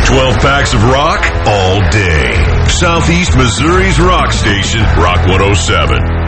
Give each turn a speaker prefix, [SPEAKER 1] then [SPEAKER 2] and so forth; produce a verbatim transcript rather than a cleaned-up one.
[SPEAKER 1] twelve packs of rock all day. Southeast Missouri's rock station, Rock one oh seven.